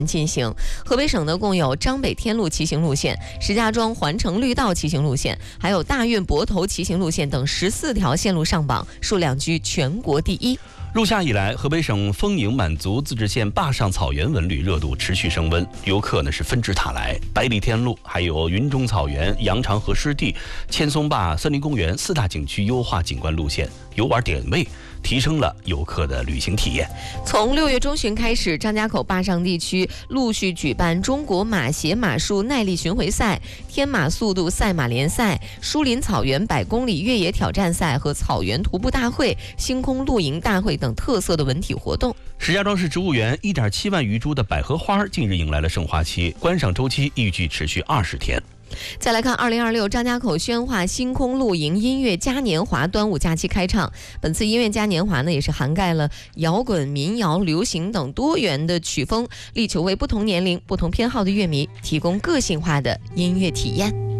进行。河北省呢共有张北天路骑行路线、石家庄环城绿道骑行路线，还有大运泊头骑行路线等14条线路上榜，数量居全国第一。 入夏以来，河北省丰宁满族自治县坝上草原文旅热度持续升温，游客是纷至沓来。百里天路、还有云中草原、羊肠河湿地、千松坝森林公园4大景区优化景观路线，游玩点位，提升了游客的旅行体验。 从6月中旬开始，张家口坝上地区陆续举办中国马协马术耐力巡回赛、天马速度赛马联赛、疏林草原100公里越野挑战赛和草原徒步大会、星空露营大会等特色的文体活动。 石家庄市植物园1.7万余株的百合花近日迎来了盛花期，观赏周期预计持续20天。 再来看2026张家口宣化星空露营音乐嘉年华端午假期开唱。本次音乐嘉年华呢，也是涵盖了摇滚、民谣、流行等多元的曲风，力求为不同年龄、不同偏好的乐迷提供个性化的音乐体验。